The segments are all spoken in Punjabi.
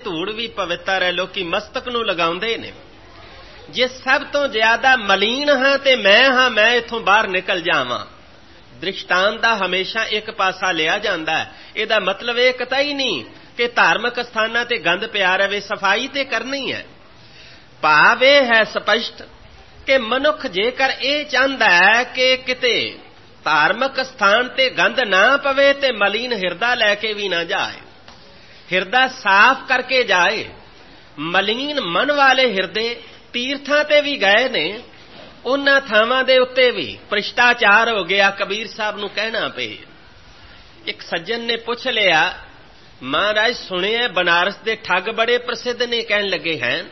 ਧੂੜ ਵੀ ਪਵਿੱਤਰ ਹੈ, ਲੋਕੀ ਮਸਤਕ ਨੂੰ ਲਗਾਉਂਦੇ ਨੇ। ਜੇ ਸਭ ਤੋਂ ਜ਼ਿਆਦਾ ਮਲੀਨ ਹਾਂ ਤੇ ਮੈਂ ਹਾਂ, ਮੈਂ ਇੱਥੋਂ ਬਾਹਰ ਨਿਕਲ ਜਾਵਾਂ। ਦ੍ਰਿਸ਼ਟਾਂਤ ਦਾ ਹਮੇਸ਼ਾ ਇੱਕ ਪਾਸਾ ਲਿਆ ਜਾਂਦਾ ਹੈ। ਇਹਦਾ ਮਤਲਬ ਇਹ ਕਤਈ ਨਹੀਂ ਕਿ ਧਾਰਮਿਕ ਸਥਾਨਾਂ ਤੇ ਗੰਦ ਪਿਆ ਰਹੇ, ਸਫਾਈ ਤੇ ਕਰਨੀ ਹੈ। ਭਾਵ ਇਹ ਹੈ ਸਪਸ਼ਟ ਕਿ ਮਨੁੱਖ ਜੇਕਰ ਇਹ ਚਾਹੁੰਦਾ ਹੈ ਕਿ ਕਿਤੇ ਧਾਰਮਿਕ ਸਥਾਨ ਤੇ ਗੰਦ ਨਾ ਪਵੇ ਤੇ ਮਲੀਨ ਹਿਰਦਾ ਲੈ ਕੇ ਵੀ ਨਾ ਜਾਏ, ਹਿਰਦਾ ਸਾਫ਼ ਕਰਕੇ ਜਾਏ। ਮਲੀਨ ਮਨ ਵਾਲੇ ਹਿਰਦੇ ਤੀਰਥਾਂ ਤੇ ਵੀ ਗਏ ਨੇ, ਉਹਨਾਂ ਥਾਵਾਂ ਦੇ ਉੱਤੇ ਵੀ ਭ੍ਰਿਸ਼ਟਾਚਾਰ ਹੋ ਗਿਆ। ਕਬੀਰ ਸਾਹਿਬ ਨੂੰ ਕਹਿਣਾ ਪਏ। ਇੱਕ ਸੱਜਣ ਨੇ ਪੁੱਛ ਲਿਆ, ਮਹਾਰਾਜ ਸੁਣਿਆ ਬਨਾਰਸ ਦੇ ਠੱਗ ਬੜੇ ਪ੍ਰਸਿੱਧ ਨੇ। ਕਹਿਣ ਲੱਗੇ ਹੈ,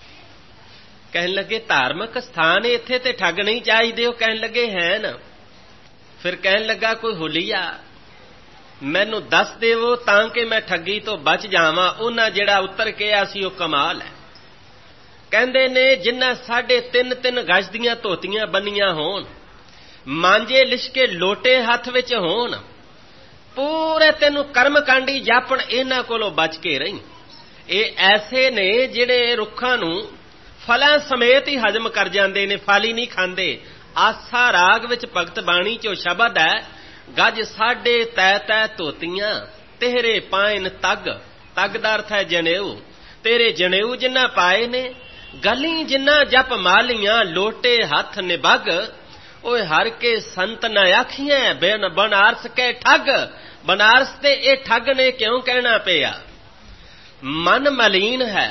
ਕਹਿਣ ਲੱਗੇ ਧਾਰਮਿਕ ਸਥਾਨ ਇੱਥੇ ਤੇ ਠੱਗ ਨਹੀਂ ਚਾਹੀਦੇ। ਉਹ ਕਹਿਣ ਲੱਗੇ ਹੈ ਨਾ। ਫਿਰ ਕਹਿਣ ਲੱਗਾ ਕੋਈ ਹੁਲੀਆ ਮੈਨੂੰ ਦੱਸ ਦੇਵੋ ਤਾਂ ਕਿ ਮੈਂ ਠੱਗੀ ਤੋਂ ਬਚ ਜਾਵਾਂ। ਉਹਨਾਂ ਜਿਹੜਾ ਉੱਤਰ ਕਿਹਾ ਸੀ ਉਹ ਕਮਾਲ ਹੈ। ਕਹਿੰਦੇ ਨੇ ਜਿੰਨਾ 3.5 ਗਜ ਦੀਆਂ ਧੋਤੀਆਂ ਬੰਨੀਆਂ ਹੋਣ, ਮਾਂਜੇ ਲਿਸ਼ਕੇ ਲੋਟੇ ਹੱਥ ਵਿੱਚ ਹੋਣ, ਪੂਰੇ ਤੈਨੂੰ ਕਰਮਕਾਂਡੀ ਜਾਪਣ, ਇਹਨਾਂ ਕੋਲੋਂ ਬਚ ਕੇ ਰਹੀ। ਇਹ ਐਸੇ ਨੇ ਜਿਹੜੇ ਰੁੱਖਾਂ ਨੂੰ ਫਲਾਂ ਸਮੇਤ ਹੀ ਹਜ਼ਮ ਕਰ ਜਾਂਦੇ ਨੇ, ਫਲ ਹੀ ਨਹੀਂ ਖਾਂਦੇ। ਆਸਾ ਰਾਗ ਵਿੱਚ ਭਗਤ ਬਾਣੀ ਚੋਂ ਸ਼ਬਦ ਹੈ, ਗਜ 3.5 ਧੋਤੀਆਂ ਤੇਰੇ ਪਾਇਨ ਤੱਗ। ਤੱਗ ਦਾ ਅਰਥ ਹੈ ਜਨੇਊ। ਤੇਰੇ ਜਨੇਊ ਜਿੰਨਾ ਪਾਏ ਨੇ, ਗਲੀ ਜਿੰਨਾ ਜਪ ਮਾਲੀਆਂ, ਲੋਟੇ ਹੱਥ ਨਿਭਗ। ਓਏ ਹਰ ਕੇ ਸੰਤ ਨਾ ਆਖੀਆਂ ਬਨਾਰਸ ਕੇ ਠੱਗ। ਬਨਾਰਸ ਤੇ ਇਹ ਠੱਗ ਨੇ ਕਿਉਂ ਕਹਿਣਾ ਪਿਆ? ਮਨ ਮਲੀਨ ਹੈ,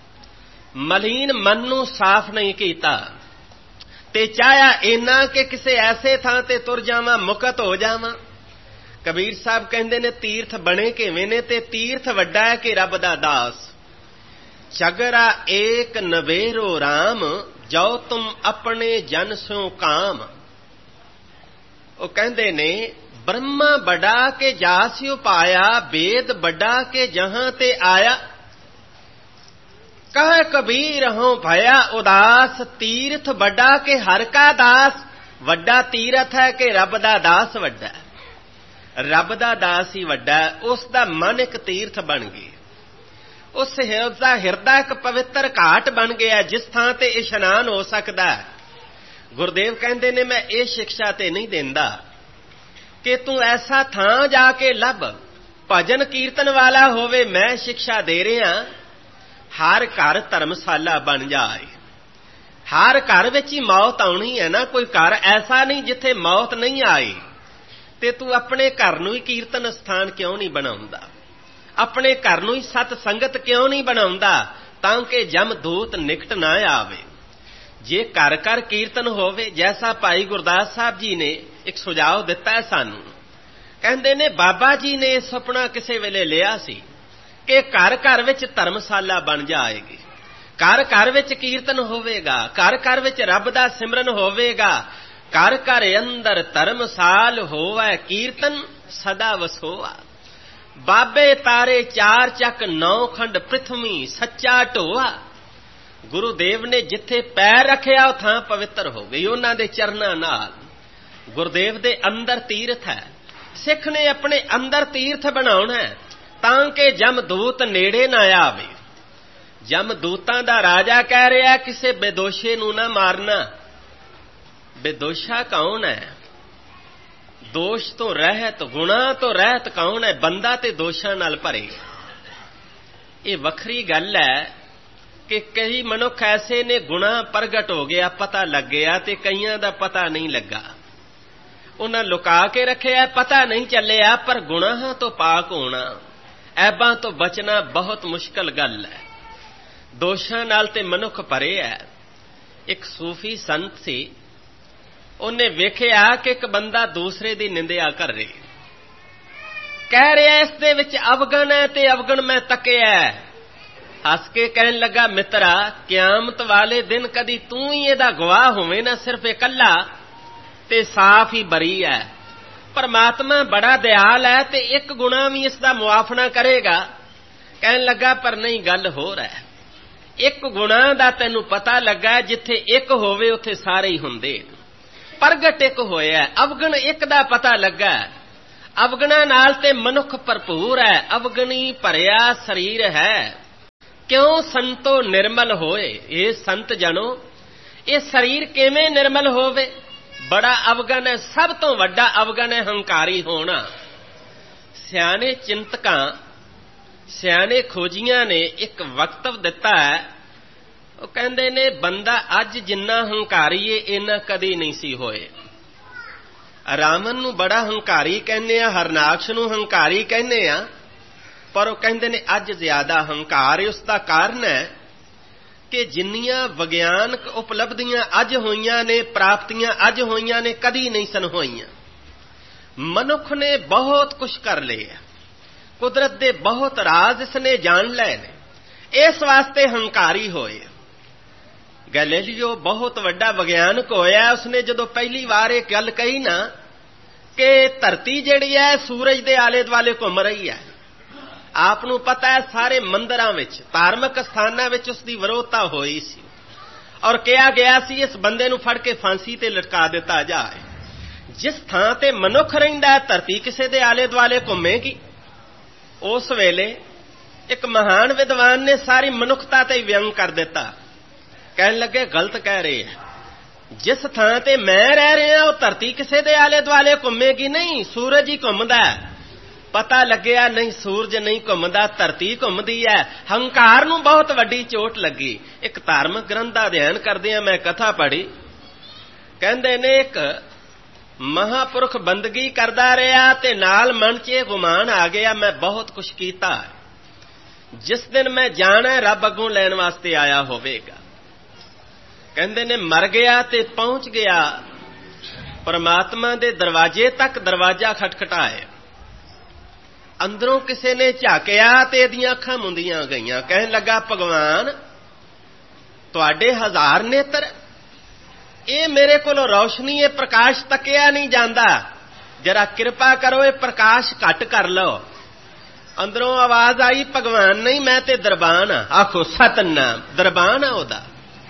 ਮਲੀਨ ਮਨ ਨੂੰ ਸਾਫ਼ ਨਹੀਂ ਕੀਤਾ ਤੇ ਚਾਹਿਆ ਇੰਨਾ ਕਿ ਕਿਸੇ ਐਸੇ ਥਾਂ ਤੇ ਤੁਰ ਜਾਵਾਂ, ਮੁਕਤ ਹੋ ਜਾਵਾਂ। ਕਬੀਰ ਸਾਹਿਬ ਕਹਿੰਦੇ ਨੇ ਤੀਰਥ ਬਣੇ ਕਿਵੇਂ ਨੇ? ਤੇ ਤੀਰਥ ਵੱਡਾ ਹੈ ਕਿ ਰੱਬ ਦਾ ਦਾਸ। ਚਗਰਾ ਏਕ ਨਵੇਰੋ ਰਾਮ, ਜੋ ਤੁਮ ਆਪਣੇ ਜਨ ਸਿਓ ਕਾਮ। ਉਹ ਕਹਿੰਦੇ ਨੇ ਬ੍ਰਹਮਾ ਬੜਾ ਕੇ ਜਾਸਿਓ ਪਾਇਆ, ਵੇਦ ਵੱਡਾ ਕੇ ਜਹਾਂ ਤੇ ਆਇਆ। ਕਹ ਕਬੀਰ ਹੋਂ ਭਇਆ ਉਦਾਸ, ਤੀਰਥ ਵੱਡਾ ਕੇ ਹਰ ਕਾ ਦਾਸ। ਵੱਡਾ ਤੀਰਥ ਹੈ ਕਿ ਰੱਬ ਦਾ ਦਾਸ ਵੱਡਾ ਹੈ। ਰੱਬ ਦਾ ਦਾਸ ਹੀ ਵੱਡਾ ਹੈ। ਉਸ ਦਾ ਮਨ ਇੱਕ ਤੀਰਥ ਬਣ ਗਿਆ। ਉਸ ਦਾ ਹਿਰਦਾ ਇੱਕ ਪਵਿੱਤਰ ਘਾਟ ਬਣ ਗਿਆ ਜਿਸ ਥਾਂ ਤੇ ਇਸ਼ਨਾਨ ਹੋ ਸਕਦਾ ਹੈ। ਗੁਰਦੇਵ ਕਹਿੰਦੇ ਨੇ ਮੈਂ ਇਹ ਸਿੱਖਿਆ ਤੇ ਨਹੀਂ ਦਿੰਦਾ ਕਿ ਤੂੰ ਐਸਾ ਥਾਂ ਜਾ ਕੇ ਲੱਭ ਭਜਨ ਕੀਰਤਨ ਵਾਲਾ ਹੋਵੇ। ਮੈਂ ਸਿੱਖਿਆ ਦੇ ਰਿਹਾ ਹਰ ਘਰ ਧਰਮਸ਼ਾਲਾ ਬਣ ਜਾਏ। ਹਰ ਘਰ ਵਿੱਚ ਹੀ ਮੌਤ ਆਉਣੀ ਹੈ ਨਾ। ਕੋਈ ਘਰ ਐਸਾ ਨਹੀਂ ਜਿੱਥੇ ਮੌਤ ਨਹੀਂ ਆਈ। ਤੇ ਤੂੰ ਆਪਣੇ ਘਰ ਨੂੰ ਹੀ ਕੀਰਤਨ ਸਥਾਨ ਕਿਉਂ ਨਹੀਂ ਬਣਾਉਂਦਾ? ਆਪਣੇ ਘਰ ਨੂੰ ਹੀ ਸਤ ਸੰਗਤ ਕਿਉਂ ਨਹੀਂ ਬਣਾਉਂਦਾ ਤਾਂ ਕਿ ਜਮਦੂਤ ਨਿਕਟ ਨਾ ਆਵੇ। ਜੇ ਘਰ ਘਰ ਕੀਰਤਨ ਹੋਵੇ, ਜੈਸਾ ਭਾਈ ਗੁਰਦਾਸ ਸਾਹਿਬ ਜੀ ਨੇ ਇੱਕ ਸੁਝਾਅ ਦਿੱਤਾ ਹੈ ਸਾਨੂੰ। ਕਹਿੰਦੇ ਨੇ ਬਾਬਾ ਜੀ ਨੇ ਸੁਪਨਾ ਕਿਸੇ ਵੇਲੇ ਲਿਆ ਸੀ ਕਿ ਘਰ ਘਰ ਵਿੱਚ ਧਰਮਸ਼ਾਲਾ ਬਣ ਜਾਏਗੀ, ਘਰ ਘਰ ਵਿੱਚ ਕੀਰਤਨ ਹੋਵੇਗਾ, ਘਰ ਘਰ ਵਿੱਚ ਰੱਬ ਦਾ ਸਿਮਰਨ ਹੋਵੇਗਾ। ਘਰ ਘਰ ਅੰਦਰ ਧਰਮਸਾਲ ਹੋਵੇ, ਕੀਰਤਨ ਸਦਾ ਵਸੋਆ। ਬਾਬੇ ਤਾਰੇ 4 ਚੱਕ 9 ਖੰਡ ਪ੍ਰਿਥਵੀ, ਸੱਚਾ ਢੋਆ। ਗੁਰੂਦੇਵ ਨੇ ਜਿੱਥੇ ਪੈਰ ਰੱਖਿਆ ਉਹ ਥਾਂ ਪਵਿੱਤਰ ਹੋ ਗਈ ਉਹਨਾਂ ਦੇ ਚਰਨਾਂ ਨਾਲ। ਗੁਰਦੇਵ ਦੇ ਅੰਦਰ ਤੀਰਥ ਹੈ। ਸਿੱਖ ਨੇ ਆਪਣੇ ਅੰਦਰ ਤੀਰਥ ਬਣਾਉਣਾ ਤਾਂ ਕਿ ਜਮਦੂਤ ਨੇੜੇ ਨਾ ਆਵੇ। ਜਮਦੂਤਾਂ ਦਾ ਰਾਜਾ ਕਹਿ ਰਿਹਾ ਕਿਸੇ ਬੇਦੋਸ਼ੇ ਨੂੰ ਨਾ ਮਾਰਨਾ। ਬੇਦੋਸ਼ਾ ਕੌਣ ਹੈ? ਦੋਸ਼ ਤੋਂ ਰਹਿਤ, ਗੁਨਾਹ ਤੋਂ ਰਹਿਤ ਕੌਣ ਹੈ? ਬੰਦਾ ਤੇ ਦੋਸ਼ਾਂ ਨਾਲ ਭਰੇ। ਇਹ ਵੱਖਰੀ ਗੱਲ ਹੈ ਕਿ ਕਈ ਮਨੁੱਖ ਐਸੇ ਨੇ ਗੁਨਾਹ ਪ੍ਰਗਟ ਹੋ ਗਿਆ, ਪਤਾ ਲੱਗ ਗਿਆ, ਤੇ ਕਈਆਂ ਦਾ ਪਤਾ ਨਹੀਂ ਲੱਗਾ। ਉਹਨਾਂ ਲੁਕਾ ਕੇ ਰੱਖਿਆ, ਪਤਾ ਨਹੀਂ ਚੱਲਿਆ। ਪਰ ਗੁਨਾਹਾਂ ਤੋਂ ਪਾਕ ਹੋਣਾ, ਐਬਾਂ ਤੋਂ ਬਚਣਾ ਬਹੁਤ ਮੁਸ਼ਕਲ ਗੱਲ ਹੈ। ਦੋਸ਼ਾਂ ਨਾਲ ਤੇ ਮਨੁੱਖ ਭਰੇ ਹੈ। ਇੱਕ ਸੂਫੀ ਸੰਤ ਸੀ, ਉਹਨੇ ਵੇਖਿਆ ਕਿ ਇੱਕ ਬੰਦਾ ਦੂਸਰੇ ਦੀ ਨਿੰਦਿਆ ਕਰ ਰਿਹਾ, ਕਹਿ ਰਿਹਾ ਇਸ ਦੇ ਵਿੱਚ ਅਵਗਣ ਹੈ ਤੇ ਅਵਗਣ ਮੈਂ ਤੱਕਿਆ। ਹੱਸ ਕੇ ਕਹਿਣ ਲੱਗਾ ਮਿੱਤਰਾ, ਕਿਆਮਤ ਵਾਲੇ ਦਿਨ ਕਦੀ ਤੂੰ ਹੀ ਇਹਦਾ ਗਵਾਹ ਹੋਵੇਂ ਨਾ, ਸਿਰਫ ਇਕੱਲਾ, ਤੇ ਸਾਫ਼ ਹੀ ਬਰੀ ਹੈ। ਪਰਮਾਤਮਾ ਬੜਾ ਦਿਆਲ ਹੈ ਤੇ ਇੱਕ ਗੁਨਾਹ ਵੀ ਇਸ ਦਾ ਮੁਆਫਣਾ ਕਰੇਗਾ। ਕਹਿਣ ਲੱਗਾ ਪਰ ਨਹੀਂ, ਗੱਲ ਹੋਰ ਹੈ। ਇੱਕ ਗੁਨਾਹ ਦਾ ਤੈਨੂੰ ਪਤਾ ਲੱਗਾ, ਜਿੱਥੇ ਇੱਕ ਹੋਵੇ ਉੱਥੇ ਸਾਰੇ ਹੀ ਹੁੰਦੇ। ਪ੍ਰਗਟ ਇੱਕ ਹੋਇਆ, ਅਵਗਣ ਇੱਕ ਦਾ ਪਤਾ ਲੱਗਾ। ਅਵਗਣਾ ਨਾਲ ਤੇ ਮਨੁੱਖ ਭਰਪੂਰ ਹੈ। ਅਵਗਣੀ ਭਰਿਆ ਸਰੀਰ ਹੈ। ਕਿਉਂ ਸੰਤੋ ਨਿਰਮਲ ਹੋਏ। ਇਹ ਸੰਤ ਜਨੋ, ਇਹ ਸਰੀਰ ਕਿਵੇਂ ਨਿਰਮਲ ਹੋਵੇ? ਬੜਾ ਅਵਗਨ ਹੈ, ਸਭ ਤੋਂ ਵੱਡਾ ਅਵਗਨ ਹੈ ਹੰਕਾਰੀ ਹੋਣਾ। ਸਿਆਣੇ ਚਿੰਤਕਾਂ, ਸਿਆਣੇ ਖੋਜੀਆਂ ਨੇ ਇੱਕ ਵਕਤਵ ਦਿੱਤਾ ਹੈ। ਉਹ ਕਹਿੰਦੇ ਨੇ ਬੰਦਾ ਅੱਜ ਜਿੰਨਾ ਹੰਕਾਰੀ ਏ ਇੰਨਾ ਕਦੀ ਨਹੀਂ ਸੀ ਹੋਏ। ਰਾਵਣ ਨੂੰ ਬੜਾ ਹੰਕਾਰੀ ਕਹਿੰਦੇ ਆ, ਹਰਨਾਕਸ਼ ਨੂੰ ਹੰਕਾਰੀ ਕਹਿੰਦੇ ਆ, ਪਰ ਉਹ ਕਹਿੰਦੇ ਨੇ ਅੱਜ ਜ਼ਿਆਦਾ ਹੰਕਾਰ ਹੈ। ਉਸ ਦਾ ਕਾਰਨ ਹੈ ਕਿ ਜਿੰਨੀਆਂ ਵਿਗਿਆਨਕ ਉਪਲਬਧੀਆਂ ਅੱਜ ਹੋਈਆਂ ਨੇ, ਪ੍ਰਾਪਤੀਆਂ ਅੱਜ ਹੋਈਆਂ ਨੇ, ਕਦੀ ਨਹੀਂ ਸਨ ਹੋਈਆਂ। ਮਨੁੱਖ ਨੇ ਬਹੁਤ ਕੁਝ ਕਰ ਲਿਆ, ਕੁਦਰਤ ਦੇ ਬਹੁਤ ਰਾਜ਼ ਇਸਨੇ ਜਾਣ ਲਏ ਨੇ, ਇਸ ਵਾਸਤੇ ਹੰਕਾਰੀ ਹੋਏ। ਗੈਲੀਲੀਓ ਬਹੁਤ ਵੱਡਾ ਵਿਗਿਆਨਕ ਹੋਇਆ। ਉਸਨੇ ਜਦੋਂ ਪਹਿਲੀ ਵਾਰ ਇਹ ਗੱਲ ਕਹੀ ਨਾ ਕਿ ਧਰਤੀ ਜਿਹੜੀ ਹੈ ਸੂਰਜ ਦੇ ਆਲੇ ਦੁਆਲੇ ਘੁੰਮ ਰਹੀ ਹੈ, ਆਪ ਨੂੰ ਪਤਾ ਹੈ ਸਾਰੇ ਮੰਦਰਾਂ ਵਿੱਚ, ਧਾਰਮਿਕ ਸਥਾਨਾਂ ਵਿੱਚ ਉਸਦੀ ਵਿਰੋਧਤਾ ਹੋਈ ਸੀ ਔਰ ਕਿਹਾ ਗਿਆ ਸੀ ਇਸ ਬੰਦੇ ਨੂੰ ਫੜ ਕੇ ਫਾਂਸੀ ਤੇ ਲਟਕਾ ਦਿੱਤਾ ਜਾਏ। ਜਿਸ ਥਾਂ ਤੇ ਮਨੁੱਖ ਰਹਿੰਦਾ ਧਰਤੀ ਕਿਸੇ ਦੇ ਆਲੇ ਦੁਆਲੇ ਘੁੰਮੇਗੀ। ਉਸ ਵੇਲੇ ਇੱਕ ਮਹਾਨ ਵਿਦਵਾਨ ਨੇ ਸਾਰੀ ਮਨੁੱਖਤਾ ਤੇ ਵਿਅੰਗ ਕਰ ਦਿੱਤਾ। ਕਹਿਣ ਲੱਗੇ ਗਲਤ ਕਹਿ ਰਹੇ ਆ, ਜਿਸ ਥਾਂ ਤੇ ਮੈਂ ਰਹਿ ਰਿਹਾ ਉਹ ਧਰਤੀ ਕਿਸੇ ਦੇ ਆਲੇ ਦੁਆਲੇ ਘੁੰਮੇਗੀ ਨਹੀਂ, ਸੂਰਜ ਹੀ ਘੁੰਮਦਾ। ਪਤਾ ਲੱਗਿਆ ਨਹੀਂ, ਸੂਰਜ ਨਹੀਂ ਘੁੰਮਦਾ, ਧਰਤੀ ਘੁੰਮਦੀ ਹੈ। ਹੰਕਾਰ ਨੂੰ ਬਹੁਤ ਵੱਡੀ ਚੋਟ ਲੱਗੀ। ਇੱਕ ਧਾਰਮਿਕ ਗ੍ਰੰਥ ਦਾ ਅਧਿਐਨ ਕਰਦੇ ਆ, ਮੈਂ ਕਥਾ ਪੜ੍ਹੀ। ਕਹਿੰਦੇ ਨੇ ਇੱਕ ਮਹਾਪੁਰਖ ਬੰਦਗੀ ਕਰਦਾ ਰਿਹਾ ਤੇ ਨਾਲ ਮਨ 'ਚ ਇਹ ਗੁਮਾਨ ਆ ਗਿਆ ਮੈਂ ਬਹੁਤ ਕੁਛ ਕੀਤਾ, ਜਿਸ ਦਿਨ ਮੈਂ ਜਾਣਾ ਰੱਬ ਅੱਗੋਂ ਲੈਣ ਵਾਸਤੇ ਆਇਆ ਹੋਵੇਗਾ। ਕਹਿੰਦੇ ਨੇ ਮਰ ਗਿਆ ਤੇ ਪਹੁੰਚ ਗਿਆ ਪਰਮਾਤਮਾ ਦੇ ਦਰਵਾਜ਼ੇ ਤੱਕ। ਦਰਵਾਜ਼ਾ ਖਟਖਟਾਇਆ, ਅੰਦਰੋਂ ਕਿਸੇ ਨੇ ਝਾਕਿਆ ਤੇ ਇਹਦੀਆਂ ਅੱਖਾਂ ਮੁੰਦੀਆਂ ਗਈਆਂ। ਕਹਿਣ ਲੱਗਾ ਭਗਵਾਨ ਤੁਹਾਡੇ 1000 ਨੇਤਰ, ਇਹ ਮੇਰੇ ਕੋਲੋਂ ਰੌਸ਼ਨੀ, ਇਹ ਪ੍ਰਕਾਸ਼ ਤੱਕਿਆ ਨਹੀਂ ਜਾਂਦਾ, ਜਰਾ ਕਿਰਪਾ ਕਰੋ ਇਹ ਪ੍ਰਕਾਸ਼ ਘੱਟ ਕਰ ਲਓ। ਅੰਦਰੋਂ ਆਵਾਜ਼ ਆਈ ਭਗਵਾਨ ਨਹੀਂ ਮੈਂ ਤੇ ਦਰਬਾਨ ਆ। ਆਖੋ ਸਤਨਾਮ। ਦਰਬਾਨ ਆ ਉਹਦਾ,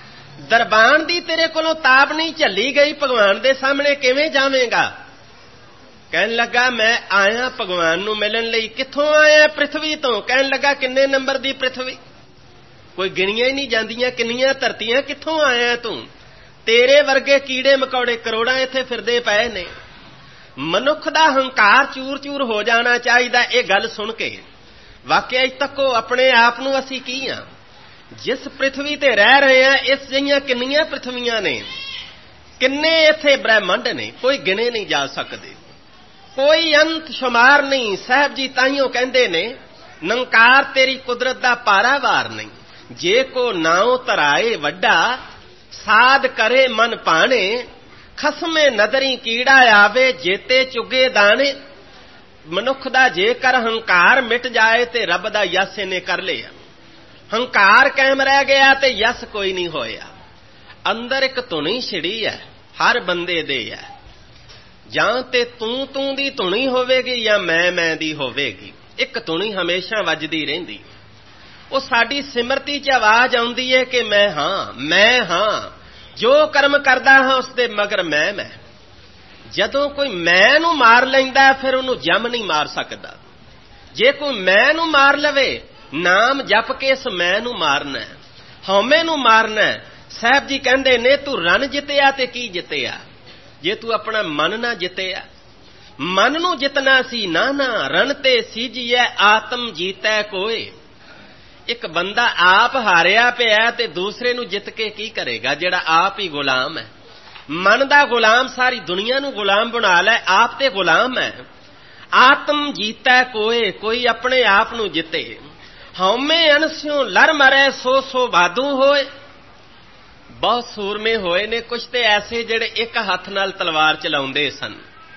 ਦਰਬਾਨ ਦੀ ਤੇਰੇ ਕੋਲੋਂ ਤਾਪ ਨਹੀਂ ਝੱਲੀ ਗਈ, ਭਗਵਾਨ ਦੇ ਸਾਹਮਣੇ ਕਿਵੇਂ ਜਾਵੇਂਗਾ? ਕਹਿਣ ਲੱਗਾ ਮੈਂ ਆਇਆ ਭਗਵਾਨ ਨੂੰ ਮਿਲਣ ਲਈ। ਕਿੱਥੋਂ ਆਇਆ? ਪ੍ਰਿਥਵੀ ਤੋਂ। ਕਹਿਣ ਲੱਗਾ ਕਿੰਨੇ ਨੰਬਰ ਦੀ ਪ੍ਰਿਥਵੀ? ਕੋਈ ਗਿਣੀਆਂ ਹੀ ਨਹੀਂ ਜਾਂਦੀਆਂ ਕਿੰਨੀਆਂ ਧਰਤੀਆਂ, ਕਿੱਥੋਂ ਆਇਆ ਤੂੰ? ਤੇਰੇ ਵਰਗੇ ਕੀੜੇ ਮਕੌੜੇ ਕਰੋੜਾਂ ਇੱਥੇ ਫਿਰਦੇ ਪਏ ਨੇ। ਮਨੁੱਖ ਦਾ ਹੰਕਾਰ ਚੂਰ ਚੂਰ ਹੋ ਜਾਣਾ ਚਾਹੀਦਾ ਇਹ ਗੱਲ ਸੁਣ ਕੇ। ਵਾਕਿਆ ਤੱਕੋ ਆਪਣੇ ਆਪ ਨੂੰ ਅਸੀਂ ਕੀ ਹਾਂ? ਜਿਸ ਪ੍ਰਿਥਵੀ ਤੇ ਰਹਿ ਰਹੇ ਹਾਂ ਇਸ ਜਿਹੀਆਂ ਕਿੰਨੀਆਂ ਪ੍ਰਿਥਵੀਆਂ ਨੇ, ਕਿੰਨੇ ਇੱਥੇ ਬ੍ਰਹਿਮੰਡ ਨੇ, ਕੋਈ ਗਿਣੇ ਨਹੀਂ ਜਾ ਸਕਦੇ, ਕੋਈ ਅੰਤ ਸ਼ੁਮਾਰ ਨਹੀਂ। ਸਾਹਿਬ ਜੀ ਤਾਈਓ ਕਹਿੰਦੇ ਨੇ ਨੰਕਾਰ ਤੇਰੀ ਕੁਦਰਤ ਦਾ ਪਾਰਾਵਾਰ ਨਹੀਂ। ਜੇ ਕੋ ਨਾਉ ਧਰਾਏ ਵੱਡਾ, ਸਾਧ ਕਰੇ ਮਨ ਭਾਣੇ, ਖਸਮੇ ਨਦਰੀ ਕੀੜਾ ਆਵੇ, ਜੇਤੇ ਚੁਗੇ ਦਾਣੇ। ਮਨੁੱਖ ਦਾ ਜੇਕਰ ਹੰਕਾਰ ਮਿਟ ਜਾਏ ਤੇ ਰੱਬ ਦਾ ਯਸ ਇਹਨੇ ਕਰ ਲਿਆ। ਹੰਕਾਰ ਕਾਇਮ ਰਹਿ ਗਿਆ ਤੇ ਯਸ ਕੋਈ ਨਹੀਂ ਹੋਇਆ। ਅੰਦਰ ਇੱਕ ਧੁਨੀ ਛਿੜੀ ਹੈ ਹਰ ਬੰਦੇ ਦੇ ਹੈ, ਜਾਂ ਤੇ ਤੂੰ ਦੀ ਧੁਨੀ ਹੋਵੇਗੀ ਜਾਂ ਮੈਂ ਦੀ ਹੋਵੇਗੀ। ਇੱਕ ਧੁਨੀ ਹਮੇਸ਼ਾ ਵੱਜਦੀ ਰਹਿੰਦੀ। ਉਹ ਸਾਡੀ ਸਿਮਰਤੀ 'ਚ ਆਵਾਜ਼ ਆਉਂਦੀ ਹੈ ਕਿ ਮੈਂ ਹਾਂ, ਜੋ ਕਰਮ ਕਰਦਾ ਹਾਂ ਉਸ ਦੇ ਮਗਰ ਮੈਂ। ਜਦੋਂ ਕੋਈ ਮੈਂ ਨੂੰ ਮਾਰ ਲੈਂਦਾ ਫਿਰ ਉਹਨੂੰ ਜਮ ਨਹੀਂ ਮਾਰ ਸਕਦਾ। ਜੇ ਕੋਈ ਮੈਂ ਨੂੰ ਮਾਰ ਲਵੇ, ਨਾਮ ਜਪ ਕੇ ਇਸ ਮੈਂ ਨੂੰ ਮਾਰਨਾ, ਹਉਮੈ ਨੂੰ ਮਾਰਨਾ। ਸਾਹਿਬ ਜੀ ਕਹਿੰਦੇ ਨੇ ਤੂੰ ਰਨ ਜਿੱਤਿਆ ਤੇ ਕੀ ਜਿੱਤਿਆ ਜੇ ਤੂੰ ਆਪਣਾ ਮਨ ਨਾ ਜਿੱਤਿਆ? ਮਨ ਨੂੰ ਜਿੱਤਣਾ ਸੀ ਨਾ ਰਨ ਤੇ ਸੀਜੀਐ ਆਤਮ ਜੀਤੈ ਕੋਏ। ਇੱਕ ਬੰਦਾ ਆਪ ਹਾਰਿਆ ਪਿਆ ਤੇ ਦੂਸਰੇ ਨੂੰ ਜਿੱਤ ਕੇ ਕੀ ਕਰੇਗਾ ਜਿਹੜਾ ਆਪ ਹੀ ਗੁਲਾਮ ਹੈ? ਮਨ ਦਾ ਗੁਲਾਮ ਸਾਰੀ ਦੁਨੀਆ ਨੂੰ ਗੁਲਾਮ ਬਣਾ ਲੈ, ਆਪ ਤੇ ਗੁਲਾਮ ਹੈ। ਆਤਮ ਜੀਤੈ ਕੋਏ, ਕੋਈ ਆਪਣੇ ਆਪ ਨੂੰ ਜਿੱਤੇ। ਹਉਮੈ ਅਨਸਿਓ ਲੜ ਮਰੈ, ਸੋ ਬਾਦੂ ਹੋਏ। ਬਹੁਤ ਸੂਰਮੇ ਹੋਏ ਨੇ ਕੁਛ ਤੇ ਐਸੇ ਜਿਹੜੇ ਇੱਕ ਹੱਥ ਨਾਲ ਤਲਵਾਰ ਚਲਾਉਂਦੇ ਸਨ,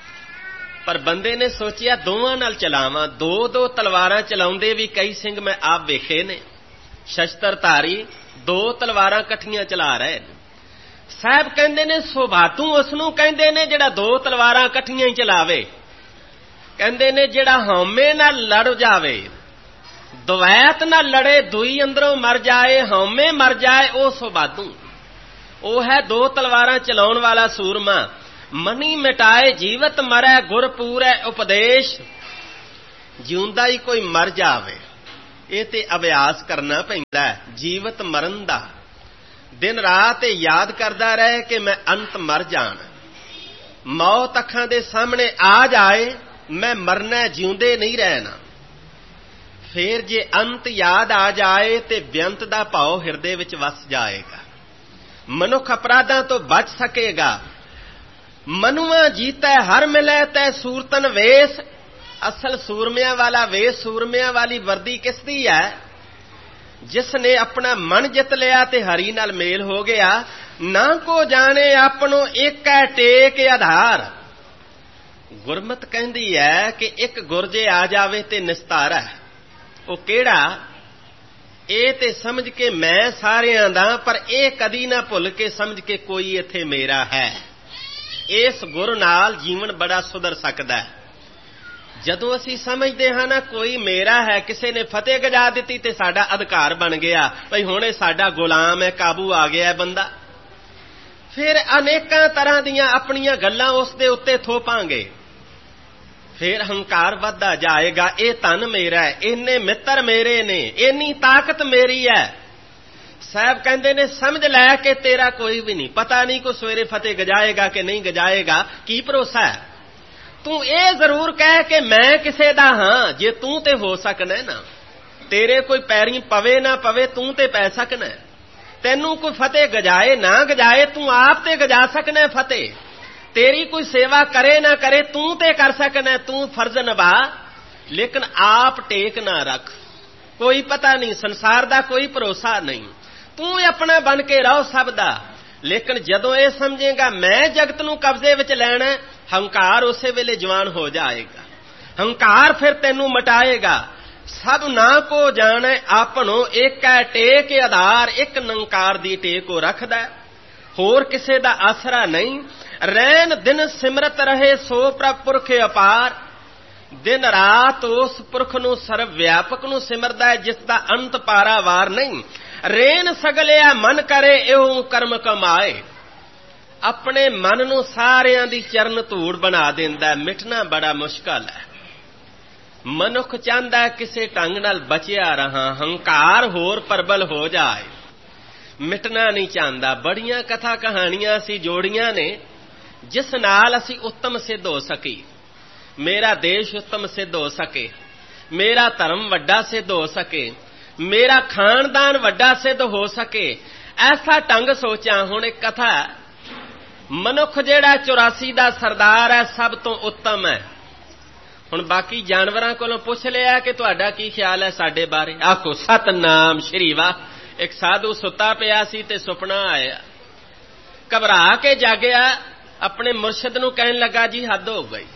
ਪਰ ਬੰਦੇ ਨੇ ਸੋਚਿਆ ਦੋਵਾਂ ਨਾਲ ਚਲਾਵਾਂ। ਦੋ ਤਲਵਾਰਾਂ ਚਲਾਉਂਦੇ ਵੀ ਕਈ ਸਿੰਘ ਮੈਂ ਆਪ ਵੇਖੇ ਨੇ, ਸ਼ਸਤਰਧਾਰੀ 2 ਤਲਵਾਰਾਂ ਇਕੱਠੀਆਂ ਚਲਾ ਰਹੇ ਨੇ। ਸਾਹਿਬ ਕਹਿੰਦੇ ਨੇ ਸੁਭਾਤੂ ਉਸ ਨੂੰ ਕਹਿੰਦੇ ਨੇ ਜਿਹੜਾ 2 ਤਲਵਾਰਾਂ ਇਕੱਠੀਆਂ ਹੀ ਚਲਾਵੇ। ਕਹਿੰਦੇ ਨੇ ਜਿਹੜਾ ਹਉਮੈ ਨਾਲ ਲੜ ਜਾਵੇ, ਦਵੈਤ ਨਾਲ ਲੜੇ, ਦੂਈ ਅੰਦਰੋਂ ਮਰ ਜਾਏ, ਹਉਮੈ ਮਰ ਜਾਏ, ਉਹ ਸੁਭਾਤੂ। ਉਹ ਹੈ 2 ਤਲਵਾਰਾਂ ਚਲਾਉਣ ਵਾਲਾ ਸੂਰਮਾ। ਮਨੀ ਮਿਟਾਏ ਜੀਵਤ ਮਰੈ, ਗੁਰ ਪੂਰੈ ਉਪਦੇਸ਼। ਜਿਉਂਦਾ ਹੀ ਕੋਈ ਮਰ ਜਾਵੇ ਇਹ ਤੇ ਅਭਿਆਸ ਕਰਨਾ ਪੈਂਦਾ ਜੀਵਤ ਮਰਨ ਦਾ। ਦਿਨ ਰਾਤ ਇਹ ਯਾਦ ਕਰਦਾ ਰਹੇ ਕਿ ਮੈਂ ਅੰਤ ਮਰ ਜਾਣਾ। ਮੌਤ ਅੱਖਾਂ ਦੇ ਸਾਹਮਣੇ ਆ ਜਾਏ, ਮੈਂ ਮਰਨਾ, ਜਿਉਂਦੇ ਨਹੀਂ ਰਹਿਣਾ। ਫੇਰ ਜੇ ਅੰਤ ਯਾਦ ਆ ਜਾਏ ਤੇ ਬੇਅੰਤ ਦਾ ਭਾਉ ਹਿਰਦੇ ਵਿੱਚ ਵਸ ਜਾਏਗਾ। ਮਨੁੱਖ ਅਪਰਾਧਾਂ ਤੋਂ ਬਚ ਸਕੇਗਾ। ਮਨੁਆ ਜੀਤੈ ਹਰ ਮਿਲੈ ਤੈ ਸੂਰਤਨ ਵੇਸ। ਅਸਲ ਸੂਰਮਿਆਂ ਵਾਲਾ ਵੇਸ, ਸੂਰਮਿਆਂ ਵਾਲੀ ਵਰਦੀ ਕਿਸ ਦੀ ਹੈ? ਜਿਸ ਨੇ ਆਪਣਾ ਮਨ ਜਿੱਤ ਲਿਆ ਤੇ ਹਰੀ ਨਾਲ ਮੇਲ ਹੋ ਗਿਆ। ਨਾ ਕੋ ਜਾਣੇ ਆਪਣੋ ਏਕੈ ਟੇਕ ਆਧਾਰ। ਗੁਰਮਤ ਕਹਿੰਦੀ ਹੈ ਕਿ ਇੱਕ ਗੁਰ ਜੇ ਆ ਜਾਵੇ ਤੇ ਨਿਸਤਾਰਾ। ਉਹ ਕਿਹੜਾ? ਇਹ ਤੇ ਸਮਝ ਕੇ ਮੈਂ ਸਾਰਿਆਂ ਦਾ, ਪਰ ਇਹ ਕਦੀ ਨਾ ਭੁੱਲ ਕੇ ਸਮਝ ਕੇ ਕੋਈ ਇੱਥੇ ਮੇਰਾ ਹੈ। ਇਸ ਗੁਰ ਨਾਲ ਜੀਵਨ ਬੜਾ ਸੁਧਰ ਸਕਦਾ ਹੈ। ਜਦੋਂ ਅਸੀਂ ਸਮਝਦੇ ਹਾਂ ਨਾ ਕੋਈ ਮੇਰਾ ਹੈ, ਕਿਸੇ ਨੇ ਫਤਿਹ ਗਜਾ ਦਿੱਤੀ ਤੇ ਸਾਡਾ ਅਧਿਕਾਰ ਬਣ ਗਿਆ, ਭਈ ਹੁਣ ਇਹ ਸਾਡਾ ਗੁਲਾਮ ਹੈ, ਕਾਬੂ ਆ ਗਿਆ ਬੰਦਾ। ਫਿਰ ਅਨੇਕਾਂ ਤਰ੍ਹਾਂ ਦੀਆਂ ਆਪਣੀਆਂ ਗੱਲਾਂ ਉਸ ਦੇ ਉੱਤੇ ਥੋਪਾਂਗੇ। ਫਿਰ ਹੰਕਾਰ ਵੱਧਦਾ ਜਾਏਗਾ। ਇਹ ਧਨ ਮੇਰਾ ਹੈ, ਇੰਨੇ ਮਿੱਤਰ ਮੇਰੇ ਨੇ, ਇੰਨੀ ਤਾਕਤ ਮੇਰੀ ਹੈ। ਸਾਹਿਬ ਕਹਿੰਦੇ ਨੇ ਸਮਝ ਲੈ ਕਿ ਤੇਰਾ ਕੋਈ ਵੀ ਨਹੀਂ, ਪਤਾ ਨਹੀਂ ਕੋਈ ਸਵੇਰੇ ਫਤਿਹ ਗਜਾਏਗਾ ਕਿ ਨਹੀਂ ਗਜਾਏਗਾ, ਕੀ ਭਰੋਸਾ ਹੈ। ਤੂੰ ਇਹ ਜ਼ਰੂਰ ਕਹਿ ਕਿ ਮੈਂ ਕਿਸੇ ਦਾ ਹਾਂ, ਜੇ ਤੂੰ ਤੇ ਹੋ ਸਕਣਾ ਨਾ। ਤੇਰੇ ਕੋਈ ਪੈਰੀਂ ਪਵੇ ਨਾ ਪਵੇ, ਤੂੰ ਤੇ ਪੈ ਸਕਣਾ। ਤੈਨੂੰ ਕੋਈ ਫਤਿਹ ਗਜਾਏ ਨਾ ਗਜਾਏ, ਤੂੰ ਆਪ ਤੇ ਗਜਾ ਸਕਣਾ ਫਤਿਹ। ਤੇਰੀ ਕੋਈ ਸੇਵਾ ਕਰੇ ਨਾ ਕਰੇ, ਤੂੰ ਤੇ ਕਰ ਸਕਣਾ, ਤੂੰ ਫਰਜ਼ ਨਿਭਾ। ਲੇਕਿਨ ਆਪ ਟੇਕ ਨਾ ਰੱਖ। ਕੋਈ ਪਤਾ ਨਹੀਂ, ਸੰਸਾਰ ਦਾ ਕੋਈ ਭਰੋਸਾ ਨਹੀਂ। ਤੂੰ ਆਪਣਾ ਬਣ ਕੇ ਰਹੋ ਸਭ ਦਾ। ਲੇਕਿਨ ਜਦੋਂ ਇਹ ਸਮਝੇਗਾ ਮੈਂ ਜਗਤ ਨੂੰ ਕਬਜ਼ੇ ਵਿੱਚ ਲੈਣਾ, ਹੰਕਾਰ ਉਸੇ ਵੇਲੇ ਜਵਾਨ ਹੋ ਜਾਏਗਾ। ਹੰਕਾਰ ਫਿਰ ਤੈਨੂੰ ਮਟਾਏਗਾ। ਸਭ ਨਾ ਕੋ ਜਾਣੇ ਆਪਣੋ ਏਕੈ ਟੇਕ ਆਧਾਰ। ਇੱਕ ਨਿਰੰਕਾਰ ਦੀ ਟੇਕ ਉਹ ਰੱਖਦਾ, ਹੋਰ ਕਿਸੇ ਦਾ ਆਸਰਾ ਨਹੀਂ। ਰੈਨ ਦਿਨ ਸਿਮਰਤ ਰਹੇ ਸੋ ਪ੍ਰਭ ਪੁਰਖ ਅਪਾਰ। ਦਿਨ ਰਾਤ ਉਸ ਪੁਰਖ ਨੂੰ, ਸਰਵ ਵਿਆਪਕ ਨੂੰ ਸਿਮਰਦਾ ਹੈ, ਜਿਸ ਦਾ ਅੰਤ ਪਾਰਾਵਾਰ ਨਹੀਂ। ਰੇਨ ਸਗਲਿਆ ਮਨ ਕਰੇ ਇਹੋ ਕਰਮ ਕਮਾਏ। ਆਪਣੇ ਮਨ ਨੂੰ ਸਾਰਿਆਂ ਦੀ ਚਰਨ ਧੂੜ ਬਣਾ ਦਿੰਦਾ। ਮਿਟਣਾ ਬੜਾ ਮੁਸ਼ਕਲ ਹੈ। ਮਨੁੱਖ ਚਾਹੁੰਦਾ ਕਿਸੇ ਢੰਗ ਨਾਲ ਬਚਿਆ ਰਹਾ, ਹੰਕਾਰ ਹੋਰ ਪ੍ਰਬਲ ਹੋ ਜਾਏ, ਮਿਟਣਾ ਨਹੀਂ ਚਾਹੁੰਦਾ। ਬੜੀਆਂ ਕਥਾ ਕਹਾਣੀਆਂ ਅਸੀਂ ਜੋੜੀਆਂ ਨੇ ਜਿਸ ਨਾਲ ਅਸੀਂ ਉੱਤਮ ਸਿੱਧ ਹੋ ਸਕੀ। ਮੇਰਾ ਦੇਸ਼ ਉੱਤਮ ਸਿੱਧ ਹੋ ਸਕੇ, ਮੇਰਾ ਧਰਮ ਵੱਡਾ ਸਿੱਧ ਹੋ ਸਕੇ, ਮੇਰਾ ਖਾਨਦਾਨ ਵੱਡਾ ਸਿੱਧ ਹੋ ਸਕੇ। ਐਸਾ ਢੰਗ ਸੋਚਾਂ। ਹੁਣ ਇੱਕ ਕਥਾ, ਮਨੁੱਖ ਜਿਹੜਾ 84 ਦਾ ਸਰਦਾਰ ਹੈ, ਸਭ ਤੋਂ ਉੱਤਮ ਹੈ। ਹੁਣ ਬਾਕੀ ਜਾਨਵਰਾਂ ਕੋਲੋਂ ਪੁੱਛ ਲਿਆ ਕਿ ਤੁਹਾਡਾ ਕੀ ਖਿਆਲ ਹੈ ਸਾਡੇ ਬਾਰੇ? ਆਖੋ ਸਤਨਾਮ ਸ਼੍ਰੀ ਵਾਹ। ਇੱਕ ਸਾਧੂ ਸੁੱਤਾ ਪਿਆ ਸੀ ਤੇ ਸੁਪਨਾ ਆਇਆ। ਘਬਰਾ ਕੇ ਜਾਗਿਆ, ਆਪਣੇ ਮੁਰਸ਼ਿਦ ਨੂੰ ਕਹਿਣ ਲੱਗਾ ਜੀ ਹੱਦ ਹੋ ਗਈ।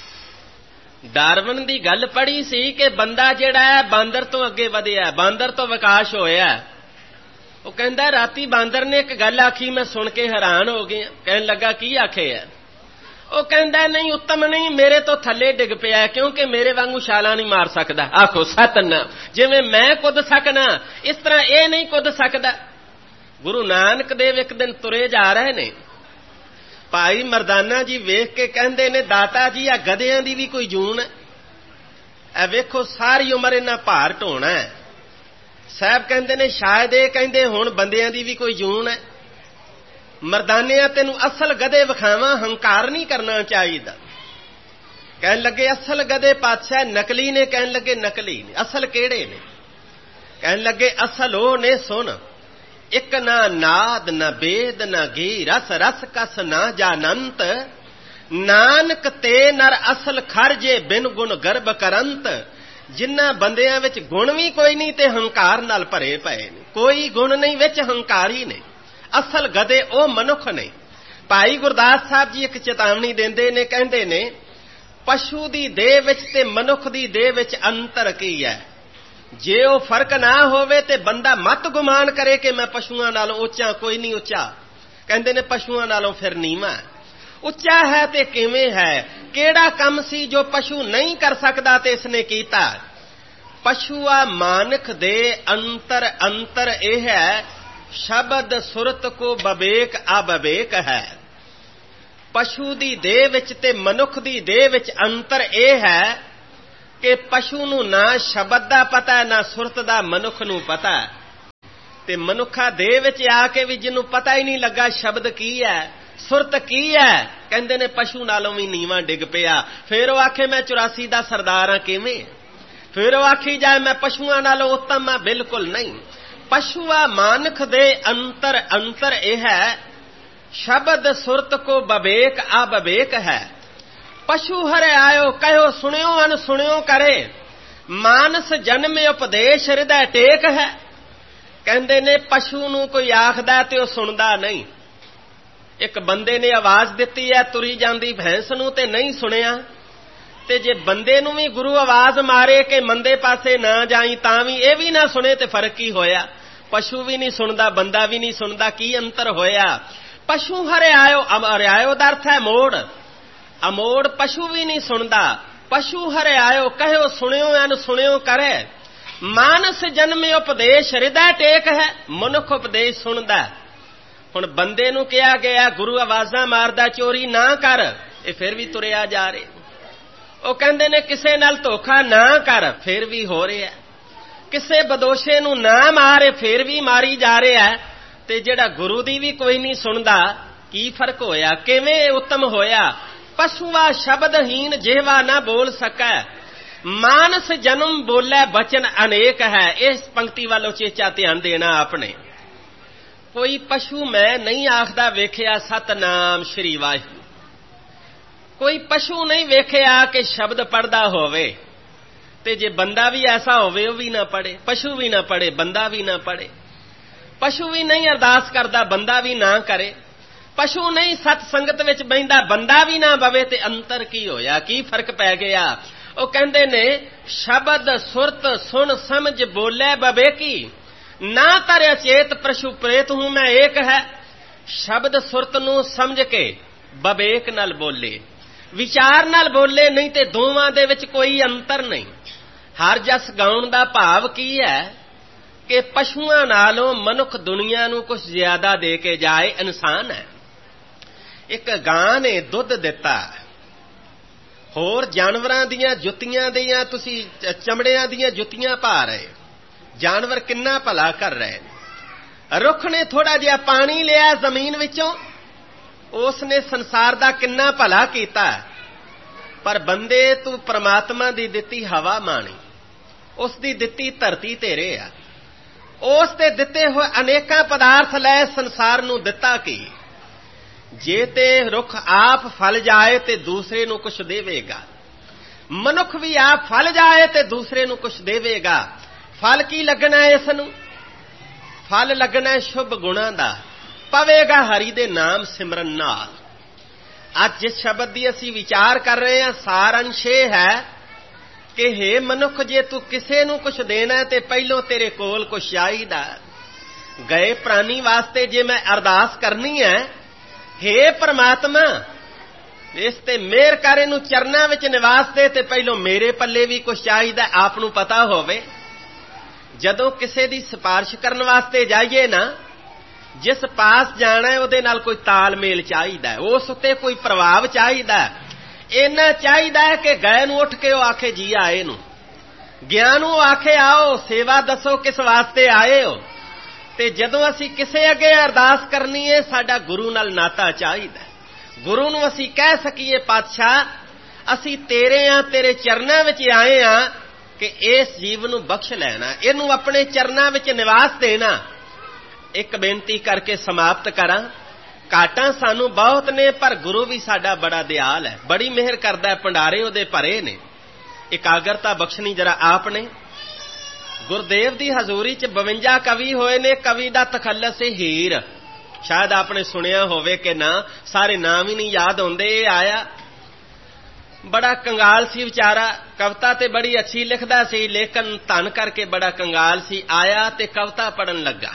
ਡਾਰਵਨ ਦੀ ਗੱਲ ਪੜ੍ਹੀ ਸੀ ਕਿ ਬੰਦਾ ਜਿਹੜਾ ਹੈ ਬਾਂਦਰ ਤੋਂ ਅੱਗੇ ਵਧਿਆ, ਬਾਂਦਰ ਤੋਂ ਵਿਕਾਸ ਹੋਇਆ। ਉਹ ਕਹਿੰਦਾ ਰਾਤੀ ਬਾਂਦਰ ਨੇ ਇੱਕ ਗੱਲ ਆਖੀ, ਮੈਂ ਸੁਣ ਕੇ ਹੈਰਾਨ ਹੋ ਗਿਆ। ਕਹਿਣ ਲੱਗਾ ਕੀ ਆਖੇ ਹੈ? ਉਹ ਕਹਿੰਦਾ ਨਹੀਂ ਉੱਤਮ ਨਹੀਂ, ਮੇਰੇ ਤੋਂ ਥੱਲੇ ਡਿੱਗ ਪਿਆ, ਕਿਉਂਕਿ ਮੇਰੇ ਵਾਂਗੂ ਛਾਲਾਂ ਨਹੀਂ ਮਾਰ ਸਕਦਾ। ਆਖੋ ਸਤਨਾਮ। ਜਿਵੇਂ ਮੈਂ ਕੁੱਦ ਸਕਣਾ, ਇਸ ਤਰ੍ਹਾਂ ਇਹ ਨਹੀਂ ਕੁੱਦ ਸਕਦਾ। ਗੁਰੂ ਨਾਨਕ ਦੇਵ ਇੱਕ ਦਿਨ ਤੁਰੇ ਜਾ ਰਹੇ ਨੇ। ਭਾਈ ਮਰਦਾਨਾ ਜੀ ਵੇਖ ਕੇ ਕਹਿੰਦੇ ਨੇ ਦਾਤਾ ਜੀ ਆ ਗਧਿਆਂ ਦੀ ਵੀ ਕੋਈ ਜੂਨ ਹੈ? ਇਹ ਵੇਖੋ ਸਾਰੀ ਉਮਰ ਇਹਨਾਂ ਭਾਰ ਢੋਣਾ ਹੈ। ਸਾਹਿਬ ਕਹਿੰਦੇ ਨੇ ਸ਼ਾਇਦ ਇਹ ਕਹਿੰਦੇ ਹੁਣ ਬੰਦਿਆਂ ਦੀ ਵੀ ਕੋਈ ਜੂਨ ਹੈ। ਮਰਦਾਨਿਆਂ ਤੈਨੂੰ ਅਸਲ ਗਧੇ ਵਿਖਾਵਾਂ, ਹੰਕਾਰ ਨਹੀਂ ਕਰਨਾ ਚਾਹੀਦਾ। ਕਹਿਣ ਲੱਗੇ ਅਸਲ ਗਧੇ ਪਾਤਸ਼ਾਹ ਨਕਲੀ ਨੇ? ਕਹਿਣ ਲੱਗੇ ਨਕਲੀ ਨੇ। ਅਸਲ ਕਿਹੜੇ ਨੇ? ਕਹਿਣ ਲੱਗੇ ਅਸਲ ਉਹ ਨੇ, ਸੁਣ, ਇੱਕ ਨਾ ਨਾਦ ਨਾ ਬੇਦ ਨਾ ਗੀ, ਰਸ ਰਸ ਕਸ ਨਾ ਜਾਨੰਤ। ਨਾਨਕ ਤੇ ਨਰ ਅਸਲ ਖਰਜੇ ਬਿਨ ਗੁਣ ਗਰਭ ਕਰੰਤ। ਜਿਨ੍ਹਾਂ ਬੰਦਿਆਂ ਵਿੱਚ ਗੁਣ ਵੀ ਕੋਈ ਨਹੀਂ ਤੇ ਹੰਕਾਰ ਨਾਲ ਭਰੇ ਪਏ ਨੇ। ਕੋਈ ਗੁਣ ਨਹੀਂ, ਵਿੱਚ ਹੰਕਾਰੀ ਨੇ। ਅਸਲ ਗਧੇ ਉਹ ਮਨੁੱਖ ਨੇ। ਭਾਈ ਗੁਰਦਾਸ ਸਾਹਿਬ ਜੀ ਇੱਕ ਚੇਤਾਵਨੀ ਦਿੰਦੇ ਨੇ, ਕਹਿੰਦੇ ਨੇ ਪਸ਼ੂ ਦੀ ਦੇਹ ਵਿੱਚ ਤੇ ਮਨੁੱਖ ਦੀ ਦੇਹ ਵਿੱਚ ਅੰਤਰ ਕੀ ਹੈ? ਜੇ ਉਹ ਫਰਕ ਨਾ ਹੋਵੇ ਤੇ ਬੰਦਾ ਮਤ ਗੁਮਾਨ ਕਰੇ ਕਿ ਮੈਂ ਪਸ਼ੂਆਂ ਨਾਲੋਂ ਉੱਚਾ, ਕੋਈ ਨਹੀਂ ਉੱਚਾ। ਕਹਿੰਦੇ ਨੇ ਪਸ਼ੂਆਂ ਨਾਲੋਂ ਫਿਰ ਨੀਵਾਂ। ਉੱਚਾ ਹੈ ਤੇ ਕਿਵੇਂ ਹੈ? ਕਿਹੜਾ ਕੰਮ ਸੀ ਜੋ ਪਸ਼ੂ ਨਹੀਂ ਕਰ ਸਕਦਾ ਤੇ ਇਸਨੇ ਕੀਤਾ? ਪਸ਼ੂਆ ਮਾਨਖ ਦੇ ਅੰਤਰ ਅੰਤਰ ਇਹ ਹੈ, ਸ਼ਬਦ ਸੁਰਤ ਕੋ ਬਵੇਕ ਅਬਵੇਕ ਹੈ। ਪਸ਼ੂ ਦੀ ਦੇਹ ਵਿੱਚ ਤੇ ਮਨੁੱਖ ਦੀ ਦੇਹ ਵਿੱਚ ਅੰਤਰ ਇਹ ਹੈ, ਕਿ ਪਸ਼ੂ ਨੂੰ ਨਾ ਸ਼ਬਦ ਦਾ ਪਤਾ, ਨਾ ਸੁਰਤ ਦਾ ਮਨੁੱਖ ਨੂੰ ਪਤਾ। ਤੇ ਮਨੁੱਖਾ ਦੇਹ ਵਿੱਚ ਆ ਕੇ ਵੀ ਜਿਹਨੂੰ ਪਤਾ ਹੀ ਨਹੀਂ ਲੱਗਾ ਸ਼ਬਦ ਕੀ ਹੈ, ਸੁਰਤ ਕੀ ਹੈ, ਕਹਿੰਦੇ ਨੇ ਪਸ਼ੂ ਨਾਲੋਂ ਵੀ ਨੀਵਾਂ ਡਿੱਗ ਪਿਆ। ਫਿਰ ਉਹ ਆਖੇ ਮੈਂ 84 ਦਾ ਸਰਦਾਰ ਹਾਂ, ਕਿਵੇਂ? ਫਿਰ ਉਹ ਆਖੀ ਜਾਏ ਮੈਂ ਪਸ਼ੂਆਂ ਨਾਲੋਂ ਉੱਤਮ ਹਾਂ, ਬਿਲਕੁਲ ਨਹੀਂ। ਪਸ਼ੂਆ ਮਾਨਖ ਦੇ ਅੰਤਰ ਇਹ ਹੈ, ਸ਼ਬਦ ਸੁਰਤ ਕੋ ਬਵੇਕ ਅਬਵੇਕ ਹੈ। ਪਸ਼ੂ ਹਰਿ ਆਇਓ ਕਹਿਓ ਸੁਣਿਓ ਅਨਸੁਣਿਓ ਕਰੇ, ਮਾਨਸ ਜਨਮ ਉਪਦੇਸ਼ ਹਿਰਦੈ ਟੇਕ ਹੈ। ਕਹਿੰਦੇ ਨੇ ਪਸ਼ੂ ਨੂੰ ਕੋਈ ਆਖਦਾ ਤੇ ਉਹ ਸੁਣਦਾ ਨਹੀਂ। ਇੱਕ ਬੰਦੇ ਨੇ ਆਵਾਜ਼ ਦਿੱਤੀ ਹੈ ਤੁਰੀ ਜਾਂਦੀ ਭੈਂਸ ਨੂੰ ਤੇ ਨਹੀਂ ਸੁਣਿਆ, ਤੇ ਜੇ ਬੰਦੇ ਨੂੰ ਵੀ ਗੁਰੂ ਆਵਾਜ਼ ਮਾਰੇ ਕਿ ਮੰਦੇ ਪਾਸੇ ਨਾ ਜਾਈ ਤਾਂ ਵੀ ਇਹ ਵੀ ਨਾ ਸੁਣੇ ਤੇ ਫਰਕ ਕੀ ਹੋਇਆ? ਪਸ਼ੂ ਵੀ ਨਹੀਂ ਸੁਣਦਾ, ਬੰਦਾ ਵੀ ਨਹੀਂ ਸੁਣਦਾ, ਕੀ ਅੰਤਰ ਹੋਇਆ? ਪਸ਼ੂ ਹਰਿਆਇਓ, ਹਰਿਆਇਓ ਦਾ ਅਰਥ ਹੈ ਮੋੜ, ਅਮੋੜ ਪਸ਼ੂ ਵੀ ਨਹੀਂ ਸੁਣਦਾ। ਪਸ਼ੂ ਹਰਿਆਇਓ ਕਹਿਓ ਸੁਣਿਓ ਅਨਸੁਣਿਓ ਕਰੇ, ਮਾਨਸ ਜਨਮ ਉਪਦੇਸ਼ ਹਿਰਦੈ ਟੇਕ ਹੈ। ਮਨੁੱਖ ਉਪਦੇਸ਼ ਸੁਣਦਾ। ਹੁਣ ਬੰਦੇ ਨੂੰ ਕਿਹਾ ਗਿਆ ਗੁਰੂ ਆਵਾਜ਼ਾਂ ਮਾਰਦਾ ਚੋਰੀ ਨਾ ਕਰ, ਇਹ ਫਿਰ ਵੀ ਤੁਰਿਆ ਜਾ ਰਿਹਾ। ਉਹ ਕਹਿੰਦੇ ਨੇ ਕਿਸੇ ਨਾਲ ਧੋਖਾ ਨਾ ਕਰ, ਫਿਰ ਵੀ ਹੋ ਰਿਹਾ। ਕਿਸੇ ਬਦੋਸ਼ੇ ਨੂੰ ਨਾ ਮਾਰੇ, ਫਿਰ ਵੀ ਮਾਰੀ ਜਾ ਰਿਹਾ। ਤੇ ਜਿਹੜਾ ਗੁਰੂ ਦੀ ਵੀ ਕੋਈ ਨਹੀਂ ਸੁਣਦਾ, ਕੀ ਫਰਕ ਹੋਇਆ? ਕਿਵੇਂ ਉੱਤਮ ਹੋਇਆ? ਪਸ਼ੂਆ ਸ਼ਬਦਹੀਨ ਜਿਹਵਾ ਨਾ ਬੋਲ ਸਕੈ, ਮਾਨਸ ਜਨਮ ਬੋਲੇ ਬਚਨ ਅਨੇਕ ਹੈ। ਇਸ ਪੰਕਤੀ ਵੱਲ ਉਚੇਚਾ ਧਿਆਨ ਦੇਣਾ ਆਪਣੇ। ਕੋਈ ਪਸ਼ੂ ਮੈਂ ਨਹੀਂ ਆਖਦਾ ਵੇਖਿਆ ਸਤਨਾਮ ਸ਼੍ਰੀ ਵਾਹਿਗੁਰੂ। ਕੋਈ ਪਸ਼ੂ ਨਹੀਂ ਵੇਖਿਆ ਕਿ ਸ਼ਬਦ ਪੜ੍ਹਦਾ ਹੋਵੇ। ਤੇ ਜੇ ਬੰਦਾ ਵੀ ਐਸਾ ਹੋਵੇ ਉਹ ਵੀ ਨਾ ਪੜ੍ਹੇ, ਪਸ਼ੂ ਵੀ ਨਾ ਪੜ੍ਹੇ, ਬੰਦਾ ਵੀ ਨਾ ਪੜ੍ਹੇ। ਪਸ਼ੂ ਵੀ ਨਹੀਂ ਅਰਦਾਸ ਕਰਦਾ, ਬੰਦਾ ਵੀ ਨਾ ਕਰੇ। ਪਸ਼ੂ ਨਹੀਂ ਸਤ ਸੰਗਤ ਵਿੱਚ ਬਹਿੰਦਾ, ਬੰਦਾ ਵੀ ਨਾ ਬਵੇ, ਤੇ ਅੰਤਰ ਕੀ ਹੋਇਆ? ਕੀ ਫਰਕ ਪੈ ਗਿਆ? ਉਹ ਕਹਿੰਦੇ ਨੇ ਸ਼ਬਦ ਸੁਰਤ ਸੁਣ ਸਮਝ ਬੋਲੇ ਬਵੇਕੀ, ਨਾ ਤਰਿਆ ਚੇਤ ਪ੍ਰਸ਼ੂ ਪ੍ਰੇਤ ਹੂੰ ਮੈਂ ਏਕ ਹੈ। ਸ਼ਬਦ ਸੁਰਤ ਨੂੰ ਸਮਝ ਕੇ ਬਵੇਕ ਨਾਲ ਬੋਲੇ, ਵਿਚਾਰ ਨਾਲ ਬੋਲੇ, ਨਹੀਂ ਤੇ ਦੋਵਾਂ ਦੇ ਵਿੱਚ ਕੋਈ ਅੰਤਰ ਨਹੀਂ। ਹਰ ਜਸ ਗਾਉਣ ਦਾ ਭਾਵ ਕੀ ਹੈ ਕਿ ਪਸ਼ੂਆਂ ਨਾਲੋਂ ਮਨੁੱਖ ਦੁਨੀਆ ਨੂੰ ਕੁਝ ਜ਼ਿਆਦਾ ਦੇ ਕੇ ਜਾਏ, ਇਨਸਾਨ ਹੈ। ਇੱਕ ਗਾਂ ਨੇ ਦੁੱਧ ਦਿੱਤਾ, ਹੋਰ ਜਾਨਵਰਾਂ ਦੀਆਂ ਜੁੱਤੀਆਂ ਦੀਆਂ ਤੁਸੀਂ ਚਮੜਿਆਂ ਦੀਆਂ ਜੁੱਤੀਆਂ ਪਾ ਰਹੇ। ਜਾਨਵਰ ਕਿੰਨਾ ਭਲਾ ਕਰ ਰਹੇ। ਰੁੱਖ ਨੇ ਥੋੜਾ ਜਿਹਾ ਪਾਣੀ ਲਿਆ ਜ਼ਮੀਨ ਵਿੱਚੋਂ, ਉਸ ਨੇ ਸੰਸਾਰ ਦਾ ਕਿੰਨਾ ਭਲਾ ਕੀਤਾ। ਪਰ ਬੰਦੇ ਤੂੰ ਪ੍ਰਮਾਤਮਾ ਦੀ ਦਿੱਤੀ ਹਵਾ ਮਾਣੀ, ਉਸ ਦੀ ਦਿੱਤੀ ਧਰਤੀ ਤੇਰੇ ਆ, ਉਸ ਤੇ ਦਿੱਤੇ ਹੋਏ ਅਨੇਕਾਂ ਪਦਾਰਥ ਲੈ ਸੰਸਾਰ ਨੂੰ ਦਿੱਤਾ ਕੀ? ਜੇ ਤੇ ਰੁੱਖ ਆਪ ਫਲ ਜਾਏ ਤੇ ਦੂਸਰੇ ਨੂੰ ਕੁਛ ਦੇਵੇਗਾ, ਮਨੁੱਖ ਵੀ ਆਪ ਫਲ ਜਾਏ ਤੇ ਦੂਸਰੇ ਨੂੰ ਕੁਛ ਦੇਵੇਗਾ। ਫਲ ਕੀ ਲੱਗਣਾ ਇਸ ਨੂੰ? ਫਲ ਲੱਗਣਾ ਸ਼ੁਭ ਗੁਣਾਂ ਦਾ, ਪਵੇਗਾ ਹਰੀ ਦੇ ਨਾਮ ਸਿਮਰਨ ਨਾਲ। ਅੱਜ ਜਿਸ ਸ਼ਬਦ ਦੀ ਅਸੀਂ ਵਿਚਾਰ ਕਰ ਰਹੇ ਹਾਂ, ਸਾਰ ਅੰਸ਼ ਇਹ ਹੈ ਕਿ ਹੇ ਮਨੁੱਖ, ਜੇ ਤੂੰ ਕਿਸੇ ਨੂੰ ਕੁਛ ਦੇਣਾ ਤੇ ਪਹਿਲੋਂ ਤੇਰੇ ਕੋਲ ਕੁਛ ਚਾਹੀਦਾ। ਗਏ ਪ੍ਰਾਣੀ ਵਾਸਤੇ ਜੇ ਮੈਂ ਅਰਦਾਸ ਕਰਨੀ ਹੈ, ਹੇ ਪ੍ਰਮਾਤਮਾ ਇਸ ਤੇ ਮਿਹਰ ਕਰ, ਇਹਨੂੰ ਚਰਨਾਂ ਵਿੱਚ ਨਿਵਾਸ ਦੇ, ਤੇ ਪਹਿਲੋਂ ਮੇਰੇ ਪੱਲੇ ਵੀ ਕੁਛ ਚਾਹੀਦਾ, ਆਪ ਨੂੰ ਪਤਾ ਹੋਵੇ। ਜਦੋਂ ਕਿਸੇ ਦੀ ਸਿਫਾਰਿਸ਼ ਕਰਨ ਵਾਸਤੇ ਜਾਈਏ ਨਾ, ਜਿਸ ਪਾਸ ਜਾਣਾ ਉਹਦੇ ਨਾਲ ਕੋਈ ਤਾਲਮੇਲ ਚਾਹੀਦਾ, ਉਸ ਉੱਤੇ ਕੋਈ ਪ੍ਰਭਾਵ ਚਾਹੀਦਾ। ਇੰਨਾ ਚਾਹੀਦਾ ਹੈ ਕਿ ਗਏ ਨੂੰ ਉੱਠ ਕੇ ਉਹ ਆਖੇ ਜੀ ਆਏ ਨੂੰ, ਗਿਆ ਨੂੰ ਆਖੇ ਆਓ, ਸੇਵਾ ਦੱਸੋ ਕਿਸ ਵਾਸਤੇ ਆਏ ਹੋ। ਤੇ ਜਦੋਂ ਅਸੀਂ ਕਿਸੇ ਅੱਗੇ ਅਰਦਾਸ ਕਰਨੀ ਹੈ, ਸਾਡਾ ਗੁਰੂ ਨਾਲ ਨਾਤਾ ਚਾਹੀਦਾ। ਗੁਰੂ ਨੂੰ ਅਸੀਂ ਕਹਿ ਸਕੀਏ ਪਾਤਸ਼ਾਹ ਅਸੀਂ ਤੇਰੇ ਆ, ਤੇਰੇ ਚਰਨਾਂ ਵਿੱਚ ਆਏ ਆ ਕਿ ਇਸ ਜੀਵ ਨੂੰ ਬਖਸ਼ ਲੈਣਾ, ਇਹਨੂੰ ਆਪਣੇ ਚਰਨਾਂ ਵਿੱਚ ਨਿਵਾਸ ਦੇਣਾ। ਇੱਕ ਬੇਨਤੀ ਕਰਕੇ ਸਮਾਪਤ ਕਰਾਂ। ਘਾਟਾਂ ਸਾਨੂੰ ਬਹੁਤ ਨੇ, ਪਰ ਗੁਰੂ ਵੀ ਸਾਡਾ ਬੜਾ ਦਿਆਲ ਹੈ, ਬੜੀ ਮਿਹਰ ਕਰਦਾ। ਭੰਡਾਰੇ ਉਹਦੇ ਭਰੇ ਨੇ। ਇਕਾਗਰਤਾ ਬਖਸ਼ਣੀ ਜਰਾ ਆਪ ਨੇ। ਗੁਰਦੇਵ ਦੀ ਹਜ਼ੂਰੀ 'ਚ 52 ਕਵੀ ਹੋਏ ਨੇ। ਕਵੀ ਦਾ ਤਖੱਲਸ ਹੈ ਹੀਰ। ਸ਼ਾਇਦ ਆਪਨੇ ਸੁਣਿਆ ਹੋਵੇ ਕਿ ਨਾ, ਸਾਰੇ ਨਾਮ ਹੀ ਨਹੀਂ ਯਾਦ ਹੁੰਦੇ। ਇਹ ਆਇਆ, ਬੜਾ ਕੰਗਾਲ ਸੀ ਵਿਚਾਰਾ। ਕਵਿਤਾ ਤੇ ਬੜੀ ਅੱਛੀ ਲਿਖਦਾ ਸੀ, ਲੇਕਿਨ ਧਨ ਕਰਕੇ ਬੜਾ ਕੰਗਾਲ ਸੀ। ਆਇਆ ਤੇ ਕਵਿਤਾ ਪੜਨ ਲੱਗਾ।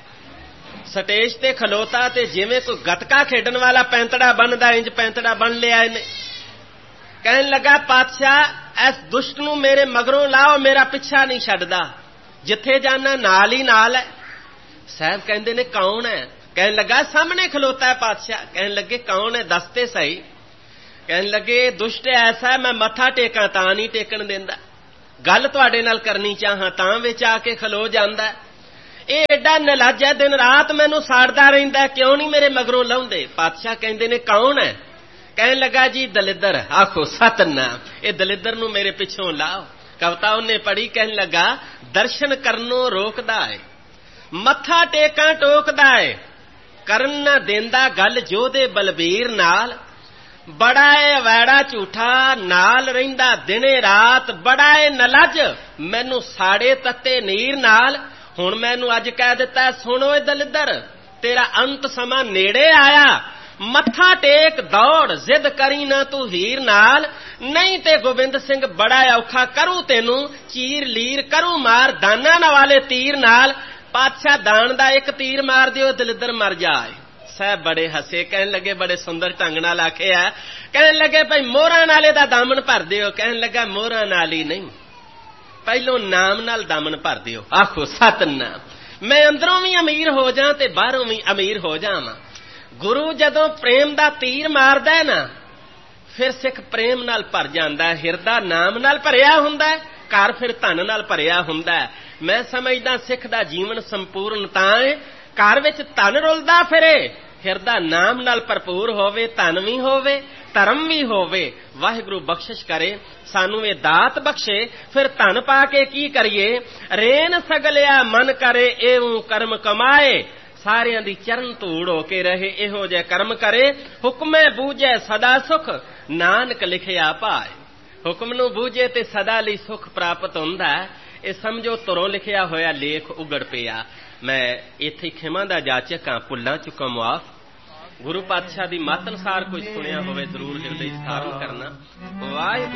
ਸਟੇਜ ਤੇ ਖਲੋਤਾ ਤੇ ਜਿਵੇਂ ਕੋਈ ਗੱਤਕਾ ਖੇਡਣ ਵਾਲਾ ਪੈਂਤੜਾ ਬਣਦਾ, ਇੰਜ ਪੈਂਤੜਾ ਬਣ ਲਿਆ ਇਹਨੇ। ਕਹਿਣ ਲੱਗਾ ਪਾਤਸ਼ਾਹ ਇਸ ਦੁਸ਼ਟ ਨੂੰ ਮੇਰੇ ਮਗਰੋਂ ਲਾਓ, ਮੇਰਾ ਪਿੱਛਾ ਨਹੀਂ ਛੱਡਦਾ, ਜਿੱਥੇ ਜਾਣਾ ਨਾਲ ਹੀ ਨਾਲ ਹੈ। ਸਾਹਿਬ ਕਹਿੰਦੇ ਨੇ ਕੌਣ ਹੈ? ਕਹਿਣ ਲੱਗਾ ਸਾਹਮਣੇ ਖਲੋਤਾ ਹੈ ਪਾਤਸ਼ਾਹ। ਕਹਿਣ ਲੱਗੇ ਕੌਣ ਹੈ, ਦੱਸ ਤੇ ਸਹੀ। ਕਹਿਣ ਲੱਗੇ ਦੁਸ਼ਟ ਐਸਾ ਮੈਂ ਮੱਥਾ ਟੇਕਾਂ ਤਾਂ ਨਹੀਂ ਟੇਕਣ ਦਿੰਦਾ। ਗੱਲ ਤੁਹਾਡੇ ਨਾਲ ਕਰਨੀ ਚਾਹਾਂ ਤਾਂ ਵਿੱਚ ਆ ਕੇ ਖਲੋ ਜਾਂਦਾ। ਇਹ ਐਡਾ ਨਿਲੱਜ ਹੈ, ਦਿਨ ਰਾਤ ਮੈਨੂੰ ਸਾੜਦਾ ਰਹਿੰਦਾ, ਕਿਉਂ ਨਹੀਂ ਮੇਰੇ ਮਗਰੋਂ ਲਾਉਂਦੇ? ਪਾਤਸ਼ਾਹ ਕਹਿੰਦੇ ਨੇ ਕੌਣ ਹੈ? ਕਹਿਣ ਲੱਗਾ ਜੀ ਦਲਿੱਦਰ। ਆਖੋ ਸਤਨਾਮ। ਇਹ ਦਲਿੱਦਰ ਨੂੰ ਮੇਰੇ ਪਿੱਛੋਂ ਲਾਓ। ਕਵਿਤਾ ਉਹਨੇ ਪੜ੍ਹੀ, ਕਹਿਣ ਲੱਗਾ ਦਰਸ਼ਨ ਕਰਨੋਂ ਰੋਕਦਾ ਏ, ਮੱਥਾ ਟੇਕਾਂ ਟੋਕਦਾ ਏ, ਕਰਨ ਨਾ ਦੇਂਦਾ ਗੱਲ ਜੋਧੇ ਬਲਬੀਰ ਨਾਲ, ਬੜਾ ਏ ਵੈੜਾ ਝੂਠਾ ਨਾਲ ਰਹਿੰਦਾ ਦਿਨੇ ਰਾਤ, ਬੜਾ ਏ ਨਲੱਜ ਮੈਨੂੰ ਸਾੜੇ ਤੱਤੇ ਨੀਰ ਨਾਲ। ਹੁਣ ਮੈਨੂੰ ਅੱਜ ਕਹਿ ਦਿੱਤਾ, ਸੁਣ ਓਏ ਦਲਿੱਦਰ, ਤੇਰਾ ਅੰਤ ਸਮਾਂ ਨੇੜੇ ਆਇਆ, ਮੱਥਾ ਟੇਕ ਦੌੜ, ਜ਼ਿੱਦ ਕਰੀ ਨਾ ਤੂੰ ਹੀਰ ਨਾਲ, ਨਹੀਂ ਤੇ ਗੋਬਿੰਦ ਸਿੰਘ ਬੜਾ ਔਖਾ ਕਰੂ ਤੈਨੂੰ, ਚੀਰ ਲੀਰ ਕਰੂ ਮਾਰ ਦਾਨਾਂ ਵਾਲੇ ਤੀਰ ਨਾਲ। ਪਾਤਸ਼ਾਹ ਦਾਨ ਦਾ ਇੱਕ ਤੀਰ ਮਾਰ ਦਿਓ, ਦਲਿੱਦਰ ਮਰ ਜਾਏ। ਸਾਹਿਬ ਬੜੇ ਹੱਸੇ, ਕਹਿਣ ਲੱਗੇ ਬੜੇ ਸੁੰਦਰ ਢੰਗ ਨਾਲ ਆਖਿਆ। ਕਹਿਣ ਲੱਗੇ ਭਾਈ ਮੋਹਰਾਂ ਨਾਲੇ ਦਾ ਦਾਮਨ ਭਰ ਦਿਓ। ਕਹਿਣ ਲੱਗਾ ਮੋਹਰਾਂ ਨਾਲ ਹੀ ਨਹੀਂ, ਪਹਿਲੋਂ ਨਾਮ ਨਾਲ ਦਾਮਨ ਭਰ ਦਿਓ। ਆਖੋ ਸਤਨਾਮ। ਮੈਂ ਅੰਦਰੋਂ ਵੀ ਅਮੀਰ ਹੋ ਜਾ ਤੇ ਬਾਹਰੋਂ ਵੀ ਅਮੀਰ ਹੋ ਜਾਵਾਂ। ਗੁਰੂ ਜਦੋਂ ਪ੍ਰੇਮ ਦਾ ਤੀਰ ਮਾਰਦਾ ਨਾ, ਫਿਰ ਸਿੱਖ ਪ੍ਰੇਮ ਨਾਲ ਭਰ ਜਾਂਦਾ। ਹਿਰਦਾ ਨਾਮ ਨਾਲ ਭਰਿਆ ਹੁੰਦਾ, ਘਰ ਫਿਰ ਧਨ ਨਾਲ ਭਰਿਆ ਹੁੰਦਾ। ਮੈਂ ਸਮਝਦਾ ਸਿੱਖ ਦਾ ਜੀਵਨ ਸੰਪੂਰਨ ਤਾਂ ਹੈ ਘਰ ਵਿੱਚ ਧਨ ਰੁਲਦਾ ਫਿਰੇ, ਹਿਰਦਾ ਨਾਮ ਨਾਲ ਭਰਪੂਰ ਹੋਵੇ, ਧਨ ਵੀ ਹੋਵੇ, ਧਰਮ ਵੀ ਹੋਵੇ। ਵਾਹਿਗੁਰੂ ਬਖਸ਼ਿਸ਼ ਕਰੇ, ਸਾਨੂੰ ਇਹ ਦਾਤ ਬਖਸ਼ੇ। ਫਿਰ ਧਨ ਪਾ ਕੇ ਕੀ ਕਰੀਏ? ਰੇਨ ਸਗਲਿਆ ਮਨ ਕਰੇ ਏਉਂ ਕਰਮ ਕਮਾਏ, ਸਾਰਿਆਂ ਦੀ ਚਰਨ ਧੂੜ ਹੋ ਕੇ ਰਹੇ, ਇਹੋ ਜਿਹੇ ਕਰਮ ਕਰੇ। ਹੁਕਮੇ ਬੂਝੇ ਸਦਾ ਸੁਖ, ਨਾਨਕ ਲਿਖਿਆ ਪਾਏ। ਹੁਕਮ ਨੂੰ ਬੂਝੇ ਤੇ ਸਦਾ ਲਈ ਸੁਖ ਪ੍ਰਾਪਤ ਹੁੰਦਾ। ਇਹ ਸਮਝੋ ਧੁਰੋਂ ਲਿਖਿਆ ਹੋਇਆ ਲੇਖ ਉਗੜ ਪਿਆ। ਮੈਂ ਇੱਥੇ ਖਿਮਾ ਦਾ ਜਾਚਕ ਹਾਂ, ਭੁੱਲਾਂ ਚੁੱਕਾ ਮੁਆਫ। ਗੁਰੂ ਪਾਤਸ਼ਾਹ ਦੀ ਮੱਤ ਅਨੁਸਾਰ ਕੁਝ ਸੁਣਿਆ ਹੋਵੇ ਜ਼ਰੂਰ ਹਿਰਦੇ 'ਚ ਧਾਰਨ ਕਰਨਾ। ਵਾਹਿਗੁਰੂ।